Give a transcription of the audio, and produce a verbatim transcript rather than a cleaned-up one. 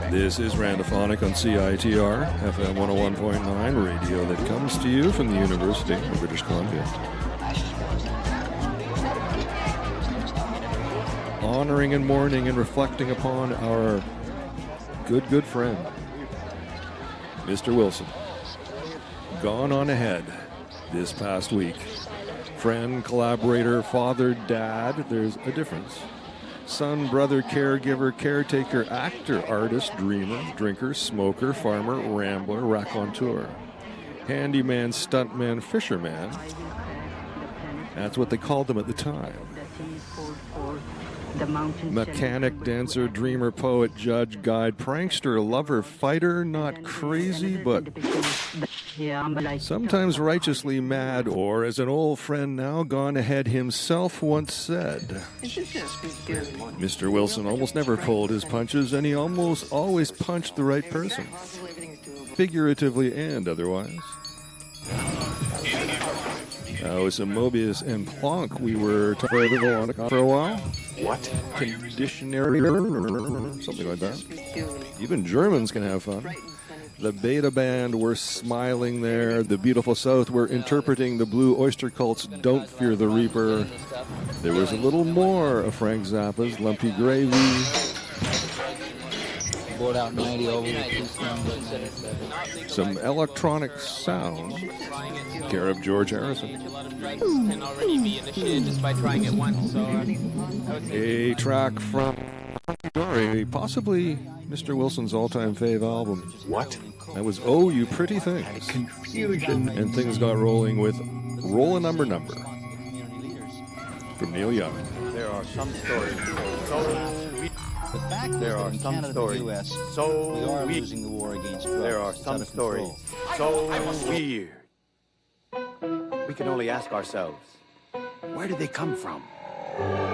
This is Randophonic on C I T R, F M one oh one point nine, radio that comes to you from the University of British Columbia. Honoring and mourning and reflecting upon our good, good friend, Mister Wilson. Gone on ahead this past week. Friend, collaborator, father, dad, there's a difference. Son, brother, caregiver, caretaker, actor, artist, dreamer, drinker, smoker, farmer, rambler, raconteur, handyman, stuntman, fisherman. That's what they called them at the time. Mechanic, dancer, dreamer, poet, judge, guide, prankster, lover, fighter, not crazy, but sometimes righteously mad, or as an old friend now gone ahead himself once said, Mister Wilson almost never pulled his punches, and he almost always punched the right person, figuratively and otherwise. Now, with some Mobius and Planck, we were talking on for a while. What? Conditionary, something like that. Even Germans can have fun. The Beta Band were smiling there. The Beautiful South were interpreting the Blue Oyster Cult's Don't Fear the Reaper. There was a little more of Frank Zappa's Lumpy Gravy. Board out ninety over. Some electronic sound. Care of George Harrison. A track from Dory, possibly Mister Wilson's all-time fave album. What? That was Oh You Pretty Things. Confusion. And things got rolling with Roll a Number Number from Neil Young. There are some stories so weak. The fact is There that are in some Canada stories and the U S, so we are weak. losing the war against drugs. There are It's some out of stories control. so weird. We can only ask ourselves, where did they come from?